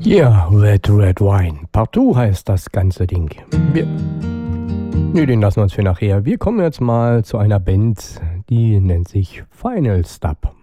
Ja, Red Red Wine. Partout heißt das ganze Ding. Den lassen wir uns für nachher. Wir kommen jetzt mal zu einer Band, die nennt sich Final Stop.